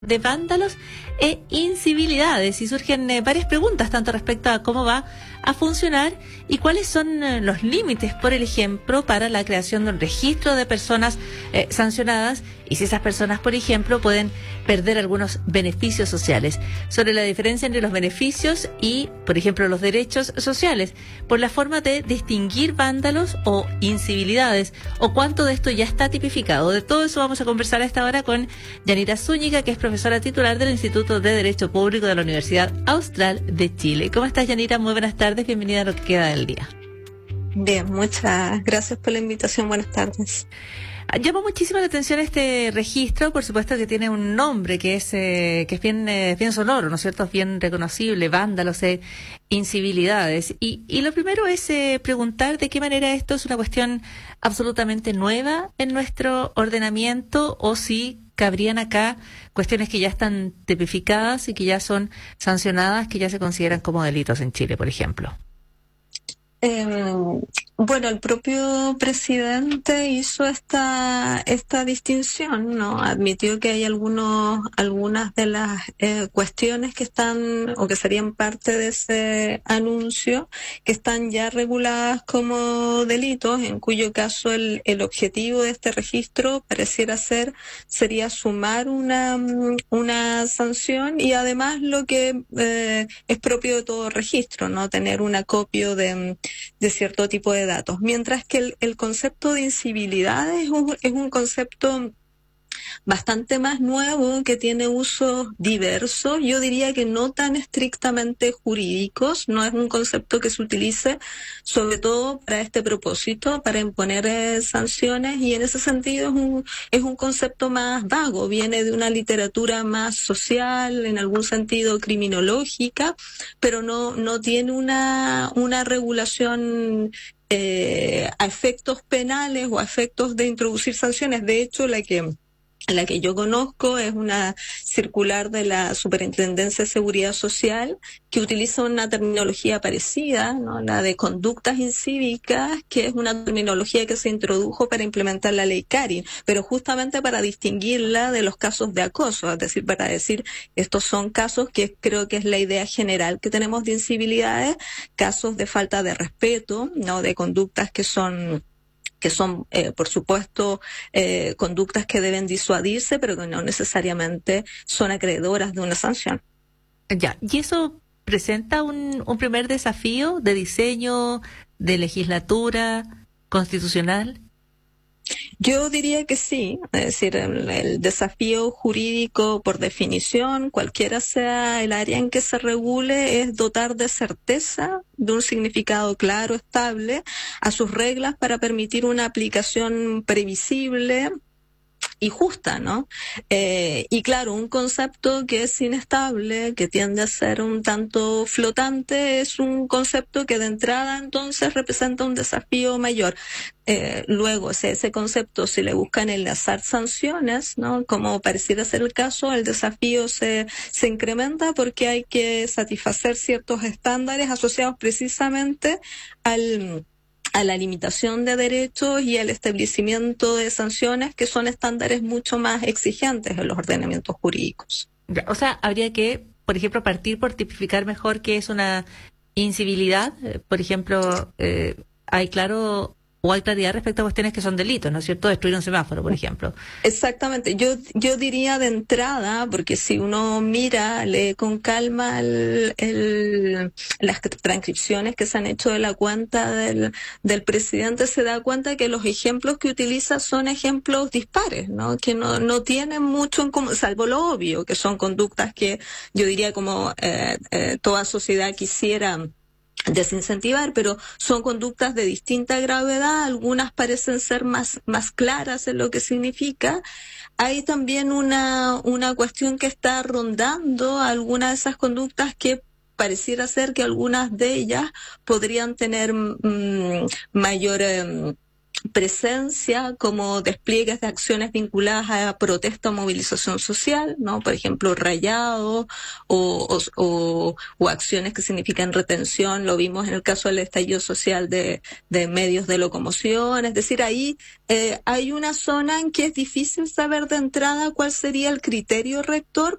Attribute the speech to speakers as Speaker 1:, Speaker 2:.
Speaker 1: De vándalos e incivilidades y surgen varias preguntas tanto respecto a cómo va a funcionar y cuáles son los límites, por ejemplo, para la creación de un registro de personas sancionadas y si esas personas, por ejemplo, pueden perder algunos beneficios sociales. Sobre la diferencia entre los beneficios y, por ejemplo, los derechos sociales, por la forma de distinguir vándalos o incivilidades, o cuánto de esto ya está tipificado. De todo eso vamos a conversar a esta hora con Yanira Zúñiga, que es profesora titular del Instituto de Derecho Público de la Universidad Austral de Chile. ¿Cómo estás, Yanira? Muy buenas tardes, bienvenida a lo que queda del día.
Speaker 2: Bien, muchas gracias por la invitación, buenas tardes.
Speaker 1: Llama muchísimo la atención este registro, por supuesto que tiene un nombre que es bien sonoro, ¿no es cierto? Es bien reconocible, vándalos, incivilidades. Y lo primero es preguntar de qué manera esto es una cuestión absolutamente nueva en nuestro ordenamiento o si cabrían acá cuestiones que ya están tipificadas y que ya son sancionadas, que ya se consideran como delitos en Chile, por ejemplo.
Speaker 2: Bueno, el propio presidente hizo esta distinción, ¿no? Admitió que hay algunas de las cuestiones que están o que serían parte de ese anuncio que están ya reguladas como delitos, en cuyo caso el objetivo de este registro sería sumar una sanción y además lo que es propio de todo registro, ¿no? Tener un acopio de cierto tipo de datos, mientras que el concepto de incivilidad es un concepto bastante más nuevo que tiene usos diversos, yo diría que no tan estrictamente jurídicos, no es un concepto que se utilice sobre todo para este propósito, para imponer sanciones y en ese sentido es un concepto más vago, viene de una literatura más social, en algún sentido criminológica, pero no tiene una regulación a efectos penales o a efectos de introducir sanciones. De hecho, la que yo conozco es una circular de la Superintendencia de Seguridad Social que utiliza una terminología parecida, ¿no? La de conductas incívicas, que es una terminología que se introdujo para implementar la ley Carin, pero justamente para distinguirla de los casos de acoso, es decir, para decir estos son casos que creo que es la idea general que tenemos de incivilidades, casos de falta de respeto, ¿no? De conductas que son por supuesto, conductas que deben disuadirse, pero que no necesariamente son acreedoras de una sanción.
Speaker 1: Ya, y eso presenta un primer desafío de diseño, de legislatura constitucional.
Speaker 2: Yo diría que sí, es decir, el desafío jurídico por definición, cualquiera sea el área en que se regule, es dotar de certeza, de un significado claro, estable, a sus reglas para permitir una aplicación previsible y justa, ¿no? Y claro, un concepto que es inestable, que tiende a ser un tanto flotante, es un concepto que de entrada entonces representa un desafío mayor. Luego, ese concepto, si le buscan enlazar sanciones, ¿no? Como pareciera ser el caso, el desafío se incrementa porque hay que satisfacer ciertos estándares asociados precisamente a la limitación de derechos y al establecimiento de sanciones que son estándares mucho más exigentes en los ordenamientos jurídicos.
Speaker 1: O sea, habría que, por ejemplo, partir por tipificar mejor qué es una incivilidad. Por ejemplo, hay claridad respecto a cuestiones que son delitos, ¿no es cierto? Destruir un semáforo, por ejemplo.
Speaker 2: Exactamente. Yo diría de entrada, porque si uno lee con calma las transcripciones que se han hecho de la cuenta del presidente, se da cuenta que los ejemplos que utiliza son ejemplos dispares, ¿no? Que no tienen mucho en común, salvo lo obvio, que son conductas que yo diría como toda sociedad quisiera desincentivar, pero son conductas de distinta gravedad, algunas parecen ser más claras en lo que significa. Hay también una cuestión que está rondando algunas de esas conductas que pareciera ser que algunas de ellas podrían tener mayor presencia como despliegues de acciones vinculadas a protesta o movilización social, ¿no? Por ejemplo, rayados o acciones que significan retención. Lo vimos en el caso del estallido social de medios de locomoción. Es decir, ahí hay una zona en que es difícil saber de entrada cuál sería el criterio rector,